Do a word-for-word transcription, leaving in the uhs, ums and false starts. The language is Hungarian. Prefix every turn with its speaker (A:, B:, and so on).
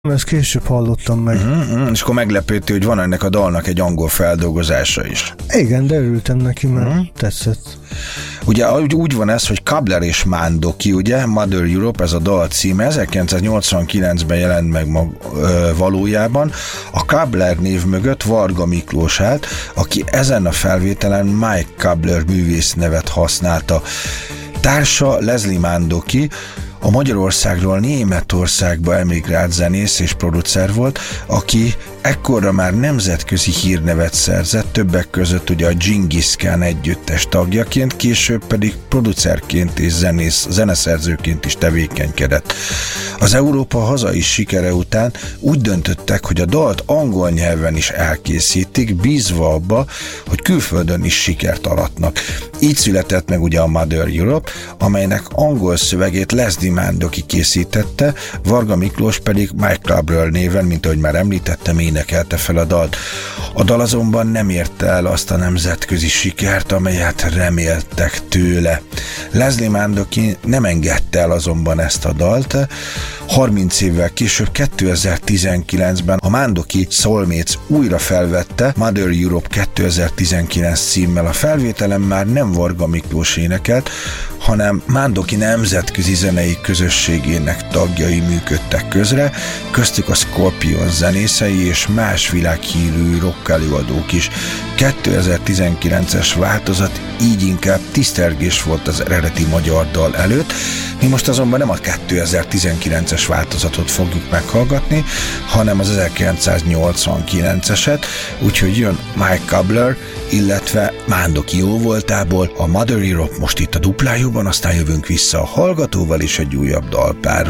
A: Ezt később hallottam meg.
B: Mm-hmm, és akkor meglepődtél, hogy van ennek a dalnak egy angol feldolgozása is.
A: Igen, de örültem neki, mert mm-hmm. tetszett.
B: Ugye úgy, úgy van ez, hogy Kabler és Mandoki, ugye, Mother Europe, ez a dal címe, ezerkilencszáznyolcvankilencben jelent meg mag, ö, valójában. A Kabler név mögött Varga Miklós állt, aki ezen a felvételen Mike Kabler művész nevet használta. Társa Leslie Mandoki, a Magyarországról Németországba emigrált zenész és producer volt, aki ekkorra már nemzetközi hírnevet szerzett, többek között ugye a Genghis Khan együttes tagjaként, később pedig producerként és zenész, zeneszerzőként is tevékenykedett. Az Európa hazai sikere után úgy döntöttek, hogy a dalt angol nyelven is elkészítik, bízva abba, hogy külföldön is sikert aratnak. Így született meg ugye a Mother Europe, amelynek angol szövegét Leslie Mandoki készítette, Varga Miklós pedig Mike Kabler néven, mint ahogy már említettem, énekelte fel a dalt. A dal azonban nem érte el azt a nemzetközi sikert, amelyet reméltek tőle. Leslie Mandoki nem engedte el azonban ezt a dalt. harminc évvel később, kétezer-tizenkilencben a Mandoki Soulmates újra felvette Mother Europe kétezer-tizenkilenc címmel. A felvételen már nem Varga Miklós énekelt, hanem Mandoki nemzetközi zenei közösségének tagjai működtek közre, köztük a Scorpion zenészei és más világhírű rock előadók is. kétezer-tizenkilences változat így inkább tisztelgés volt az eredeti magyar dal előtt. Mi most azonban nem a kétezer-tizenkilences változatot fogjuk meghallgatni, hanem az ezerkilencszáznyolcvankilenceset, úgyhogy jön Mike Kabler, illetve Mandoki jóvoltából a Mother Europe most itt a Duplájúban, aztán jövünk vissza a hallgatóval és egy újabb dalpárral.